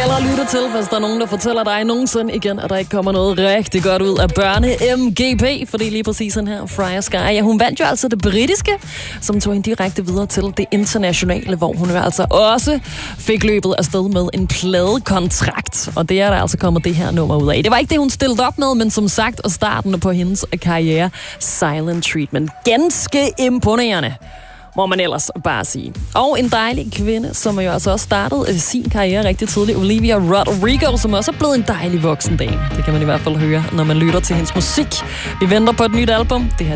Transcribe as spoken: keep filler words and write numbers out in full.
hellere lytte til, hvis der er nogen, der fortæller dig nogensinde igen, at der ikke kommer noget rigtig godt ud af børne-M G P, fordi lige præcis sådan her, Freya Sky, ja, hun vandt jo altså det britiske, som tog hende direkte videre til det internationale, hvor hun jo altså også fik løbet afsted med en pladekontrakt, og det er der altså kommet det her nummer ud af. Det var ikke det, hun stillede op med, men som sagt, og starten på hendes karriere, Silent Treatment. Ganske imponerende, må man ellers bare sige. Og en dejlig kvinde, som jo altså også startede sin karriere rigtig tidligt, Olivia Rodrigo, som også er blevet en dejlig voksen dame. Det kan man i hvert fald høre, når man lytter til hendes musik. Vi venter på et nyt album. Det her